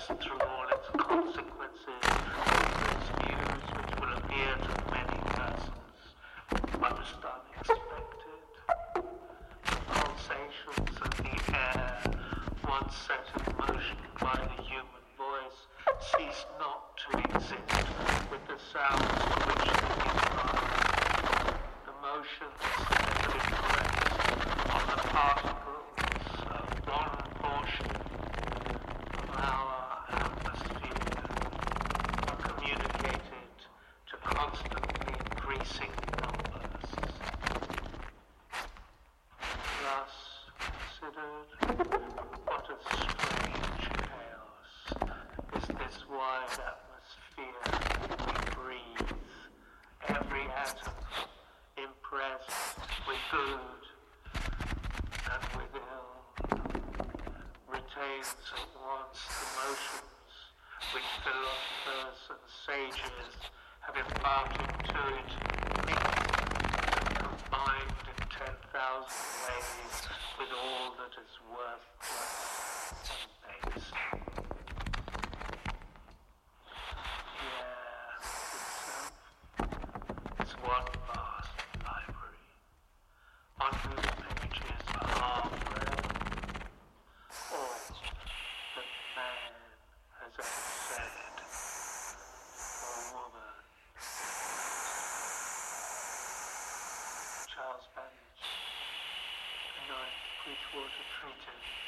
universe through all its consequences, its views which will appear to many persons most unexpected. The pulsations of the air, once set in motion by the human voice, cease not to exist with the sounds to which they give rise. The motions steadily press on the particles of one portion of our atmosphere are communicated to constantly increasing numbers. Thus considered, what a strange chaos is this wide atmosphere we breathe, every atom impressed with good and with ill, retains at once the motions which philosophers and sages have imparted to it, mixed and combined in 10,000 ways with all that is worthless and base. It's one vast library, on whose pages are read all that man has ever said, or woman. Charles Babbage, 9th Bridgewater Treatise.